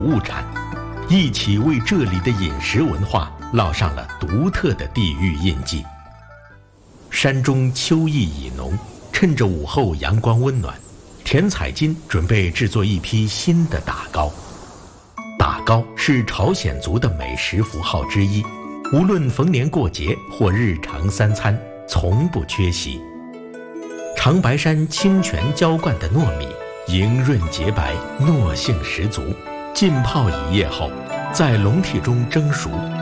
物产，一起为这里的饮食文化烙上了独特的地域印记。山中秋意已浓，趁着午后阳光温暖，田彩金准备制作一批新的打糕。打糕是朝鲜族的美食符号之一，无论逢年过节或日常三餐，从不缺席。长白山清泉浇灌的糯米，莹润洁白，糯性十足。浸泡一夜后，在笼屉中蒸熟，